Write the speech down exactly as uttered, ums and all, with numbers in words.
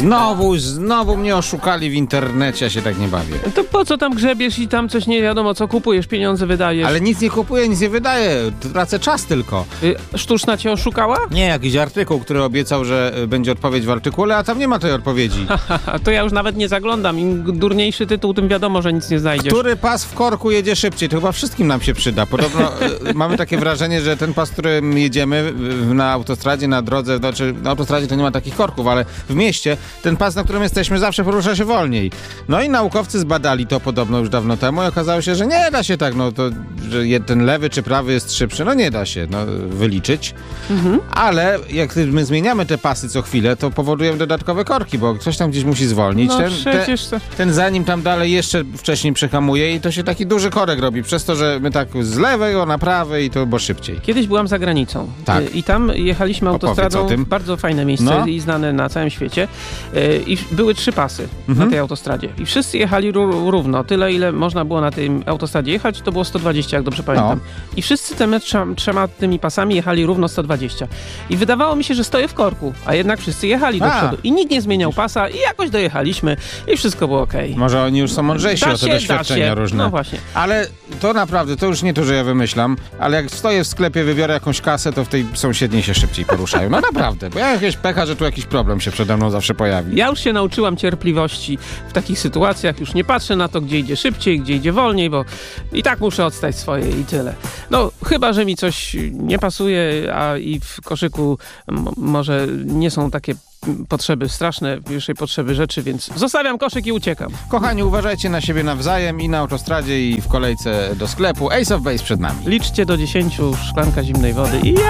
Znowu, znowu mnie oszukali w internecie, ja się tak nie bawię. To po co tam grzebiesz i tam coś nie wiadomo co kupujesz, pieniądze wydajesz? Ale nic nie kupuję, nic nie wydaję, tracę czas tylko. Y, Sztuczna cię oszukała? Nie, jakiś artykuł, który obiecał, że będzie odpowiedź w artykule, a tam nie ma tej odpowiedzi. To ja już nawet nie zaglądam. Im durniejszy tytuł, tym wiadomo, że nic nie znajdziesz. Który pas w korku jedzie szybciej? To chyba wszystkim nam się przyda. Podobno y, mamy takie wrażenie, że ten pas, którym jedziemy w, na autostradzie, na drodze, znaczy na autostradzie to nie ma takich korków, ale w mieście ten pas, na którym jesteśmy, zawsze porusza się wolniej. No i naukowcy zbadali to podobno już dawno temu i okazało się, że nie da się tak, no to, że ten lewy czy prawy jest szybszy, no nie da się no, wyliczyć. Mhm. Ale jak my zmieniamy te pasy co chwilę, to powodują dodatkowe korki, bo ktoś tam gdzieś musi zwolnić. No ten, przecież to... ten za nim tam dalej jeszcze wcześniej przehamuje i to się taki duży korek robi, przez to, że my tak z lewego na prawe i to bo szybciej. Kiedyś byłam za granicą Tak. i tam jechaliśmy autostradą, bardzo fajne miejsce no. i znane na całym świecie i były trzy pasy mhm. na tej autostradzie i wszyscy jechali równo, tyle ile można było na tej autostradzie jechać, to było sto dwadzieścia, jak dobrze pamiętam. No. I wszyscy tymi trzema, trzema tymi pasami jechali równo sto dwadzieścia. I wydawało mi się, że stoję w korku, a jednak wszyscy jechali do a. przodu i nikt nie zmieniał pasa i jakoś dojechaliśmy i wszystko było okej. Okay. Może oni już są mądrzejsi da o te się, doświadczenia różne. No właśnie. Ale to naprawdę, to już nie to, że ja wymyślam, ale jak stoję w sklepie, wybiorę jakąś kasę, to w tej sąsiedniej się szybciej poruszają. No naprawdę, bo ja mam jakieś pecha, że tu jakiś problem się przede mną zawsze pojawi. Ja już się nauczyłam cierpliwości w takich sytuacjach, już nie patrzę na to, gdzie idzie szybciej, gdzie idzie wolniej, bo i tak muszę odstać swoje i tyle. No, chyba że mi coś nie pasuje, a i w koszyku m- może nie są takie potrzeby straszne, pierwszej potrzeby rzeczy, więc zostawiam koszyk i uciekam. Kochani, uważajcie na siebie nawzajem i na autostradzie, i w kolejce do sklepu. Ace of Base przed nami. Liczcie do dziesięciu, szklanka zimnej wody i ja